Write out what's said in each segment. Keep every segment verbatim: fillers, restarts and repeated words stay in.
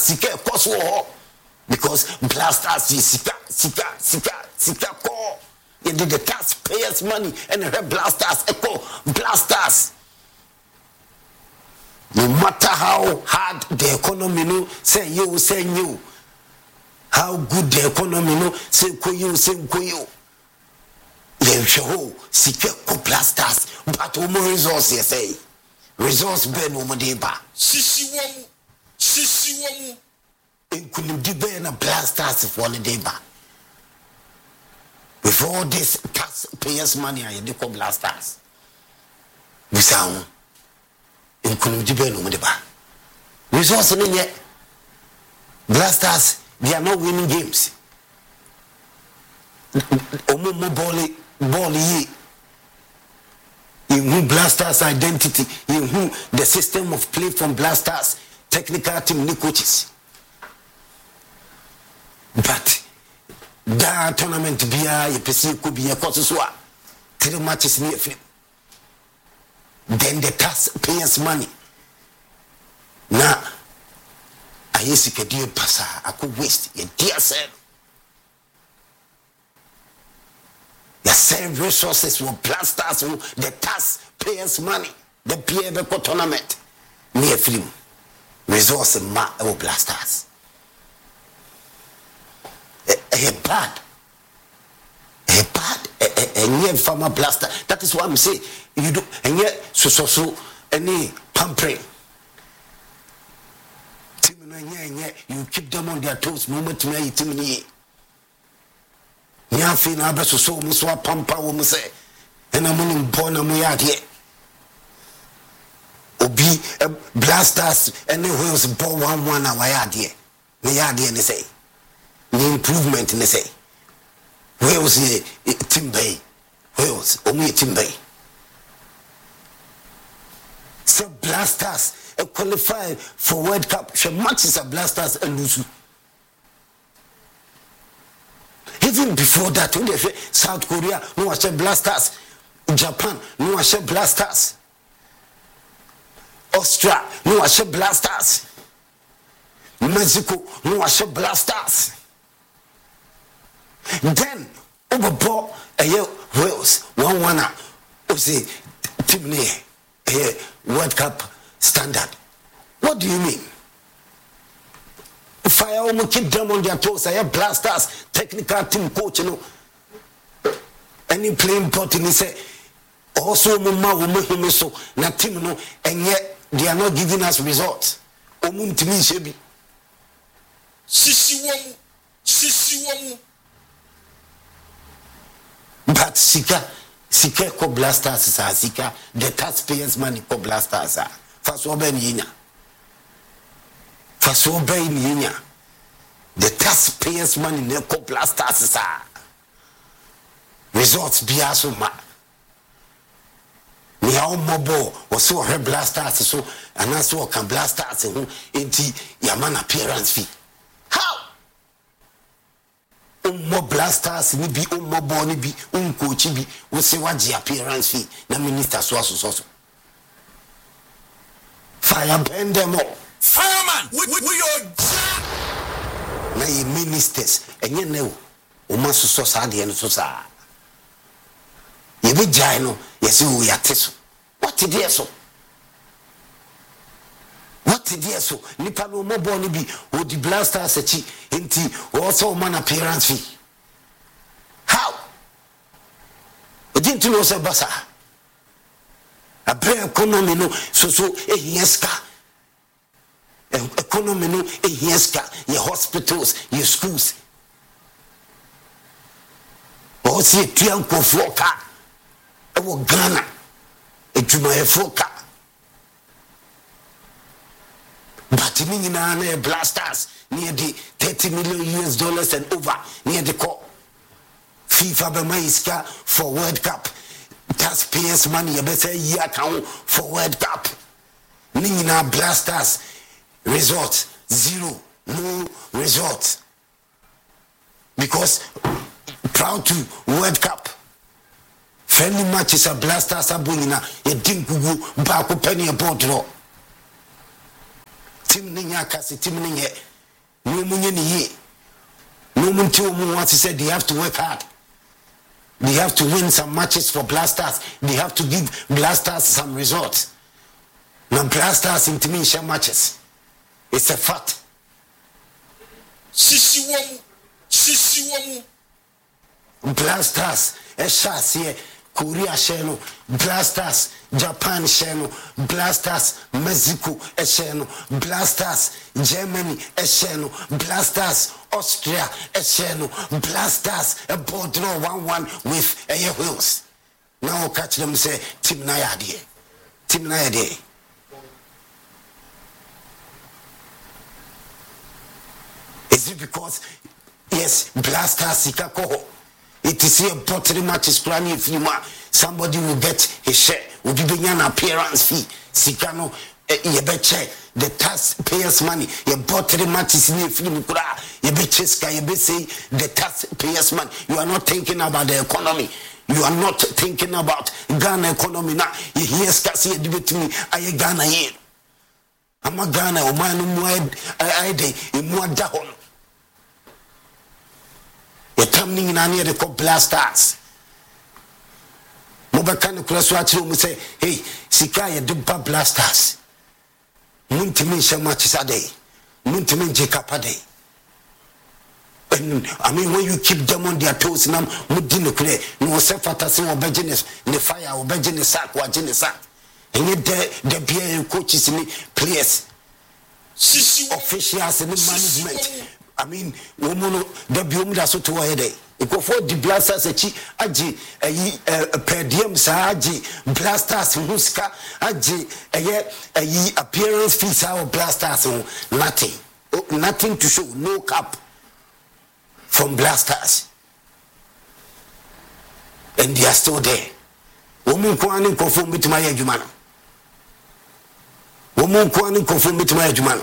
sika koso ho because blasters is sika sika sika sika ko you did the taxpayers money and the blasters echo blasters. No matter how hard the economy no say you say you how good the economy no say ko you say ko you you show sika ko blasters but o more resource you say resource ben o mo dey ba sisi wo sisi wo include be na blasters for the day ba before this taxpayers money I dey ko blasters we sound include be no mo dey ba resource no yet blasters they are not winning games omo mo ball ball yi in blasters identity in who the system of play from blasters technical team ni coaches but that tournament bia you perceive could be a course so three matches near flip then the taxpayers money na ayesi kedi pasa aku waste ye dear sir the same resources will blasters the taxpayers money the P A B tournament near film resource ma will blasters a bad a bad a near farmer blaster that is what I'm saying you do and yet so so so any pampering you keep them on their toes moment to me timini nya fi na abeso so mu so pampa wo mu se ena mu ni bona mu ya de obi blasters any wheels ball one one na wa ya de me ya de ne say the improvement ne say wheels ye timbay wheels o mu timbay so blasters qualify for World Cup she matches a blasters and lose. Even before that, when they say South Korea, no was blasters. Japan, no was blasters. Austria, no was blasters. Mexico, no was blasters. Then, overbought a year Wales, one one was the team near a World Cup standard. What do you mean? Fire almost keep them on their toes. I have blasters, technical team coach, you know. Any playing part in say also mama woman so na team no and yet they are not giving us results. Omum timi shebi. Sisi wo sisi wo but sika sika ko blasters sa sika the taxpayers money ko blasters sa faso ben yinya faso ben yinya the taxpayers money ne ko blasters sa results bia so ma ni how mobo was so her blasters so and also can blasters who enti yaman appearance fee how ummo blasters ni bi ummo bo ni bi um coach bi we say waji appearance fee na minister so so so fire bend them all fireman we we, we your na ye ministers enye na o o ma so so sa de no so sa ye be jai no ye say o ya teso what did ye so what did ye so nipa no mo bo ni bi o di blasters achi enti o so man appearance fee how o didn't know say basa a brain economy no so so e hieska economy no e hieska your hospitals your schools o si tian ko foka e wo Ghana e juma e foka but me na na blasters near the thirty million U S dollars and over near the call FIFA be maiska for World Cup taxpayers money you better year account for World Cup ni na blasters result zero no result because proud to World Cup friendly matches a blasters abunina ye dinkugu ba ko penny about draw team ni nya kasi team ni ye no munye ni ye no munti omu want to say they have to work hard. They have to win some matches for Blasters. They have to give Blasters some results. Now Blasters intimidation matches. It's a fact. Sisi womu, sisi womu. Blasters, Eshasi, Korea Sheno, Blasters, Japan Sheno, Blasters, Mexico Sheno, Blasters, Germany Sheno, Blasters, Austria Sheno, Blasters, a board one one with air wheels. Now catch them say, Team Nayadi, Team Nayadi. Is it because, yes, Blasters, Sikako? It is a pottery match is planning if you want. Somebody will get a share, will be an appearance fee. Sikano, you betcha the taxpayers' money. Your pottery match is near film. You betcha, you say the taxpayers' money. You are not thinking about the economy. You are not thinking about Ghana economy now. You hear Scassi debate me. I Ghana here. I'm a Ghana, or man, I day in more down. You're coming in here, they call Blasters. Mobile cross watch room say, hey, Sikaya Dumpa Blasters. Muntimin Shamatis a day. Muntimin Jacob a day. I mean, when you keep them on their toes, now, Mudino Clay, no self fantasy or business, the fire or business sack or sack. And yet, the beer coaches in players, officials in the management. I mean, woman, the biome that's what to a day. It go for the Blasters, a chi, aji, a per diem, saji, Blasters, Muska, aji, a ye, a ye appearance fees our Blasters, nothing, nothing to show, no cap from Blasters. And they are still there. Woman, Kwan, conform with my Jumana. Woman, Kwan, conform with my Jumana.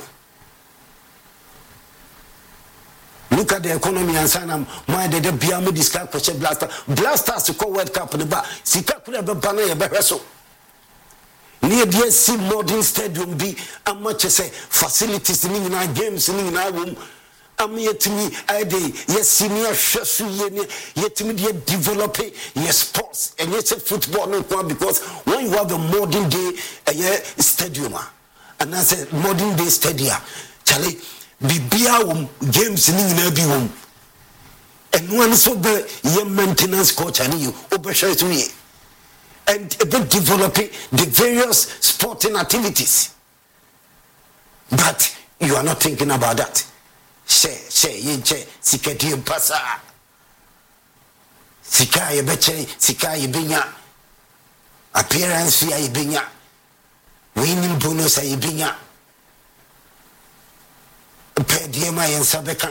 Look at the economy and sign them. Why did they be able to discuss question Blaster? Blasters to call World Cup in the bar. Sika could have a banner a bereso. Near D S C modern stadium be a much as a facilities in our games in our room. I'm yet to me, I day, yes, senior Shasu, yet to me, yet develop yes, sports and yet football no because when you have a modern day a year stadium, and I said modern day stadium, Charlie. Bibia games in the and one so the young maintenance coach and you overshadow me and a bit developing the various sporting activities. But you are not thinking about that. She, she, yenche, siketi pasa. Sika ye beche, sika ye binya. Appearance fee ye binya. Winning bonus ye binya. Pedima and Sabeka.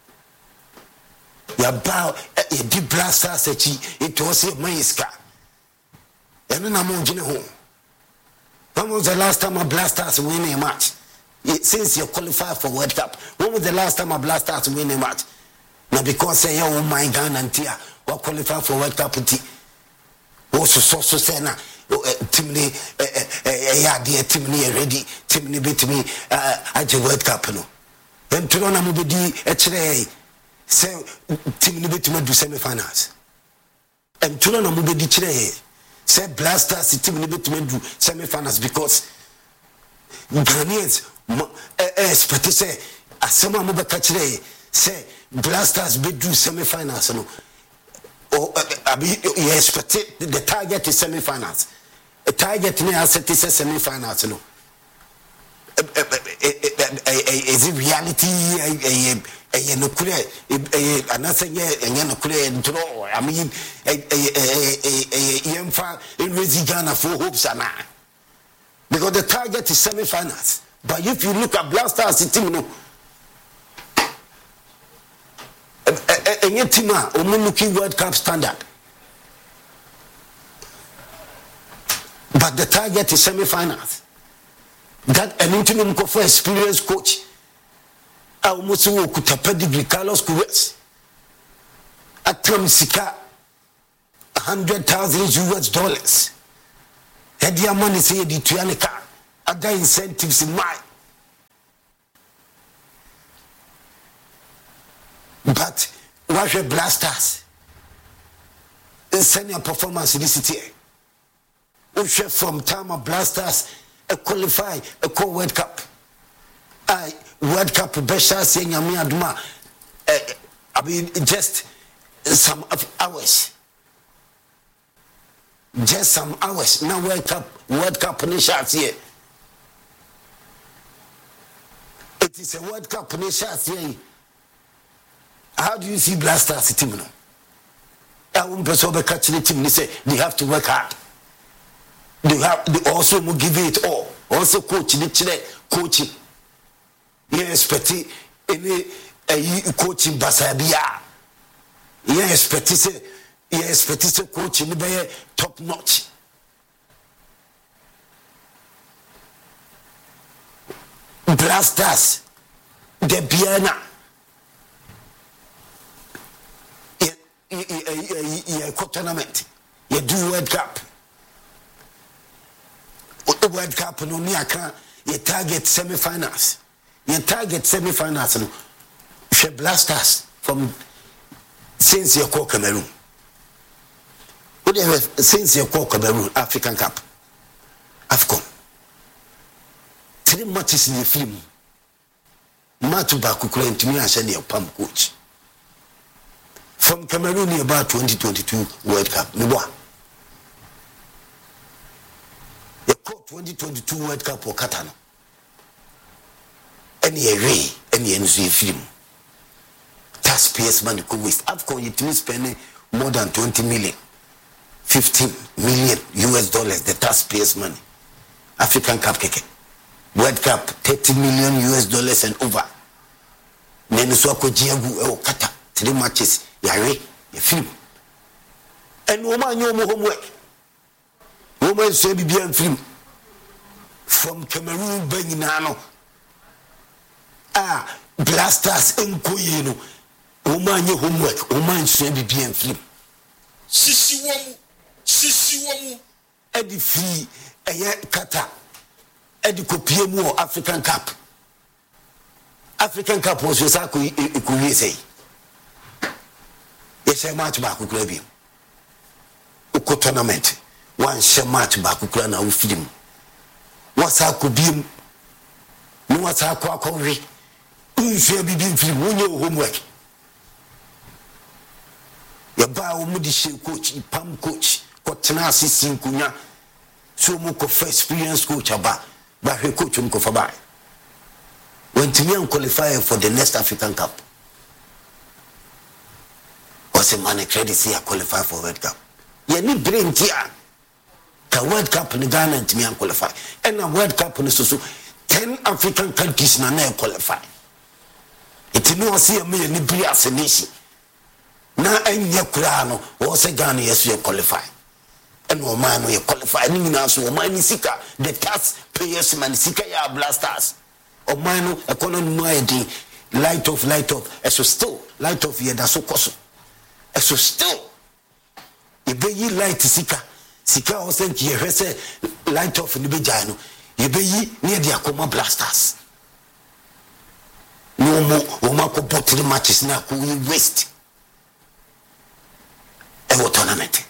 Ya bow a deep Blasters, it was a Maiska. And then I'm on home. When was the last time a Blasters win a match? Since you qualified for World Cup, when was the last time a Blasters win a match? Now, because say, oh my God, and Tia, or qualify for World Cup, also so so sena. Timney, yeah, dear Timney ready, Timney beat me at the World Cup. No. Then Turona Mubedi Echere say team Nibet do semi finals. And Turona Mubedi Chere say Blasters team Nibet do semi finals because Ghanaians expect say Asama Mubaka Chere say Blasters be do semi finals. No, or you expect the target is semi finals. A target near set is semi finals. No. Is it reality? A no clear, another year, and no clear draw. I mean, a young far in raising Ghana for hopes and I. Because the target is semi finals. But if you look at Blasters, team, no. A new team, or looking World Cup standard. But the target is semi finals. That an interim for experienced coach. I almost could have pedigree Carlos Queiroz. At Sika, a hundred thousand U S dollars. Had your money say the Tuanica, other incentives in mind. but what the Blasters senior performance in the city. From time of Blasters a qualify a co World Cup. I World Cup Besha saying Yami Aduma I mean just some hours. Just some hours. Now World Cup World Cup nations here. It is a World Cup nations here. How do you see Blasters team now? I won't be so catching the team. They say they have to work hard. They have they also give it all. Also coach the coaching. Yes, petty any a coaching basabia. Yes, petty say yes, petty say coaching be top notch. Blasters, the piano. Yeah, tournament. You do World Cup. World Cup no me aka you target semi-finals. You target semi-finals no. She Blasters from since you call Cameroon. What do you since you call Cameroon African Cup? AFCON. Three matches in the film. Matu Bakukura into me and send your pump coach. From Cameroon about twenty twenty-two World Cup. Niwa. The twenty twenty-two World Cup or Katano. Any array, any N Z film. Taxpayers money could waste. AFCON you to spend more than twenty million. fifteen million U S dollars, the taxpayers money. African Cup keke. World Cup, thirty million U S dollars and over. Neniswako Jiagu or Kata. Three matches. Yare, the film. And woman, you homework. Woman say be bien film. From Cameroon, Benginano. Ah, Blasters Nkoyeno. Woman, your homework. Woman say be bien film. Sisi wamu. Sisi wamu. Eddie free, a year kata. Eddie kopie mu African Cup. African Cup was Yosako Ikuye say. Yes, a match back with Grabby. Uko tournament. One share match back with Grana with film. What's our could be? No, what's our quackery? Unfair be being film, when your homework. Your bow Mudisha coach, Pam coach, Cotanasi Sinkunya, so much of experience coach about, but her coach on Kofabai. When Timian qualify for the next African Cup. Was a man credit see a qualify for World Cup. You need brain here. The World Cup in Ghana and me qualify. And a World Cup in so ten African countries na na qualify. It no see a me ni bria as a nation. Na enye kura no was a Ghana yes you qualify. And no man we qualify ni na so man sika the tax payers man sika ya Blasters. O man economy no light of light of so still light of here that's so cost. So still, if you light sika, sika was sent here, light off in the Bejano, you be near the Akoma Blasters. No more, Omako bought the matches now, we waste a tournament.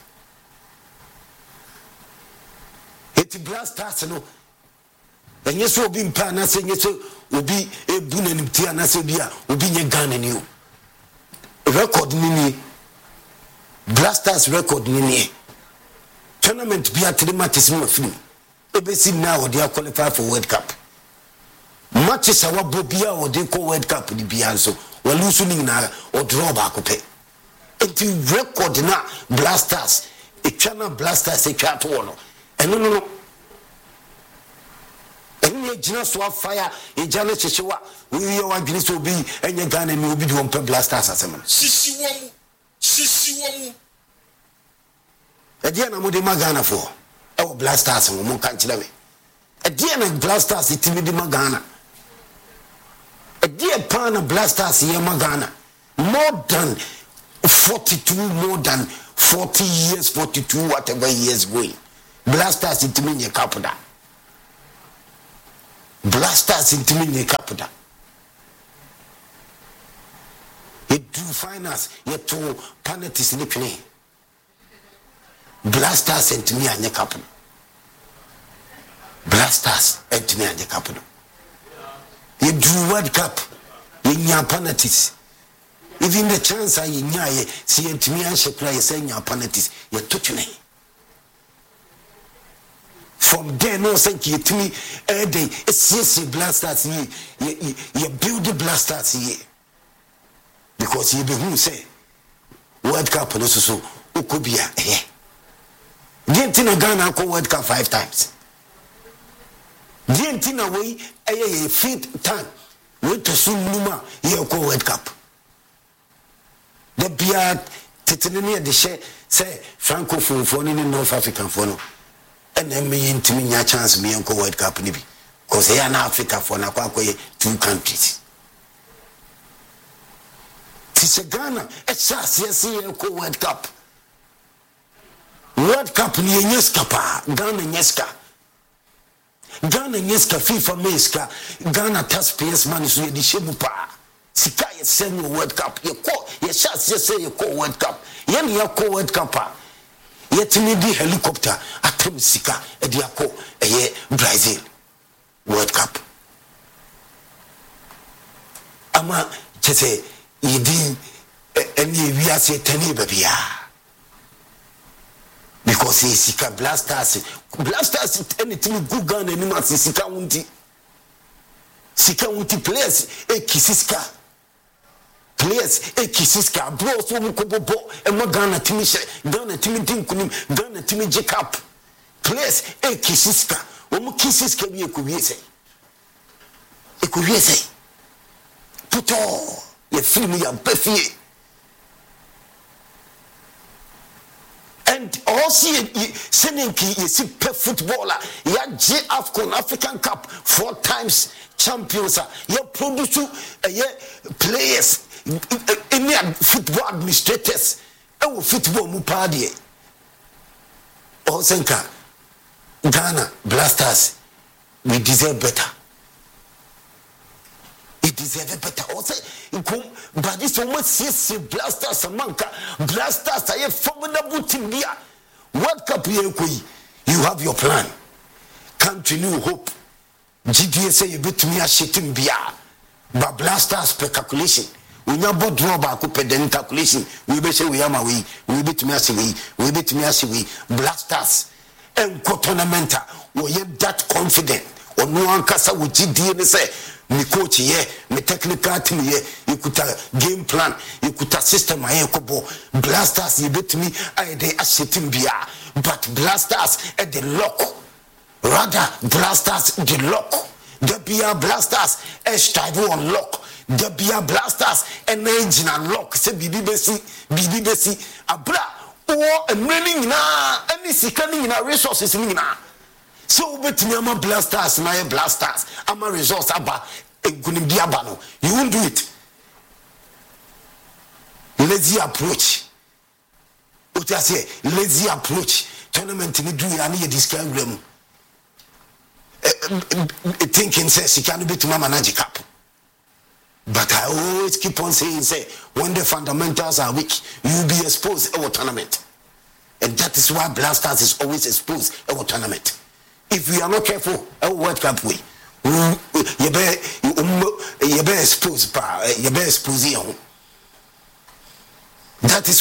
It's Blasters, no. And yes, will be in Pana saying yes, will be a boon and Tiana Sabia, will be a gun and you. Record Nini. Blasters record nini tournament be at the matches no film e be see now they are qualified for World Cup matches our bobia or they call World Cup the bianso we lose ni na or draw back up until record na Blasters e chana Blasters e chat one and no no no and you just so fire e jana chechewa we you want to be and you Ghana me obi do on Blasters asem Sisi wamu. Sisi wamu. Edia na mudi magana for. Ewo Blasters mo mo kan kire me. Edia na Blasters itimi di magana. Edia pana Blasters ye magana. More than forty-two, more than forty years, forty-two, whatever years going. Blasters itimi nye kapuda. Blasters itimi nye kapuda. It do finals yet to penalties in the play. Blasters and me and the couple. Blasters and me and the couple. You do World Cup in your penalties. Even the chance I in ya see it me and she play saying your penalties, you're touching me. From there, no thank you to me a day. It's yes, blasters ye you build the blasters ye. Because you be who say World Cup and also so Ukubia eh. Dientina Ghana go World Cup five times. Dientina way a fifth time. Wait to soon Numa ye go World Cup. The beard Titanini the share say Francophone phone in North African phone. And then me into me a chance me and go World Cup nibi. Cause here in Africa for na kwa two countries. It's a Ghana, a chance yes here go World Cup. World Cup ni nyeska pa, Ghana nyeska. Ghana nyeska FIFA meska, Ghana taxpayers money so ye di shebu pa. Sika ye send you World Cup. Ye ko ye chance yes say ye go World Cup. Ye ni ye go World Cup pa. Yet me di helicopter atem sika e di akọ eye Brazil World Cup. Ama chese yidi eni wiase tani babia. Because he sika blasters blasters anything good Ghana ni ma sika wunti. Sika wunti players e kisiska. Players e kisiska bro so mu kobobo e mo Ghana timi she Ghana timi din kunim Ghana timi Jacob players e kisiska o mu kisiska bi e ko wiese e ko wiese puto ye film ya bafie and also sending ki ye si pe footballer ya J AFCON African Cup four times champions ya produce eh players any football administrators and football mu party or senka Ghana Blasters we deserve better. It deserve better also but this one says Blasters amanka Blasters are a formidable team here. World Cup here you have your plan, country new hope. G D S say you bit me a shitting beer but Blasters per calculation. We never draw back up the calculation. We be say we am away. We be to me as we. We be to me as we. Blasters and tournamenta. We yet that confident. Or no one kasa with G D N say me coach here, me technical team here. You could a game plan. You could a system. I kobo Blasters. You bet me. I dey a shitting beer. But Blasters at the lock. Rather Blasters the lock. The beer Blasters a strive on lock. The beer Blasters and engine and lock say bibi besi bibi besi abra or a running na any scanning in our resources in na so bet me am Blasters na Blasters am a resource aba egunim diaba no you won't do it. Lazy approach what I say lazy approach tournament ni do ya na discount gram thinking says she can't be to mama magic cup. But I always keep on saying, say, when the fundamentals are weak, you'll be exposed in our tournament. And that is why Blasters is always exposed in our tournament. If we are not careful, our World Cup way, you better expose, you better expose.